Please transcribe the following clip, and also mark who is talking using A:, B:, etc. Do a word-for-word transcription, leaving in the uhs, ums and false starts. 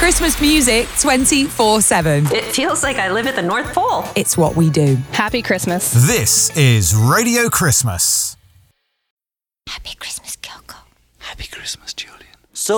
A: Christmas music twenty-four seven.
B: It feels like I live at the North Pole.
A: It's what we do.
C: Happy Christmas.
D: This is Radio Christmas.
E: Happy Christmas, Kyoko.
F: Happy Christmas, Julie.